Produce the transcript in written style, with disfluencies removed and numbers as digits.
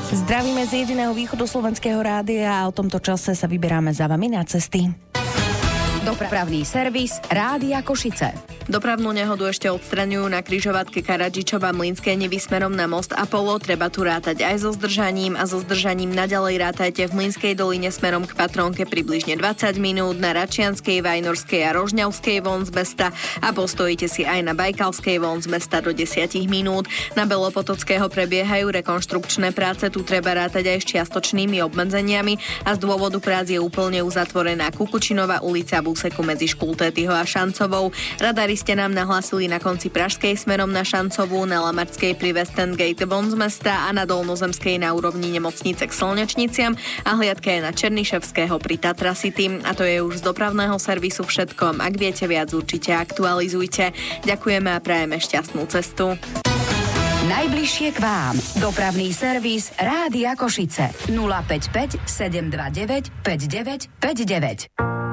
Zdravíme z jediného východoslovenského rádia a o tomto čase sa vyberáme za vami na cesty. Dopravný servis Rádia Košice. Dopravnú nehodu ešte odstraňujú na križovatke Karadžičova Mlynské Nivy smerom na most Apollo. Treba tu rátať aj so zdržaním a so zdržaním naďalej rátajte v Mlynskej doline smerom k Patrónke približne 20 minút, na Račianskej, Vajnorskej a Rožňavskej von z mesta a postojíte si aj na Bajkalskej von z mesta do 10 minút. Na Belopotockého prebiehajú rekonštrukčné práce, tu treba rátať aj s čiastočnými obmedzeniami a z dôvodu prác je úplne uzatvorená Kukučinová ulica v úseku medzi Škultétyho a Šancovou. Radári ste nám nahlásili na konci Pražskej smerom na Šancovú, na Lamarskej pri Western Gate von z mesta a na Dolnozemskej na úrovni nemocnice k Slnečniciam a hliadka je na Černiševského pri Tatra City. A to je už z dopravného servisu všetko. Ak viete viac, určite aktualizujte. Ďakujeme a prajeme šťastnú cestu. Najbližšie k vám. Dopravný servis Rádia Košice. 055 729 5959.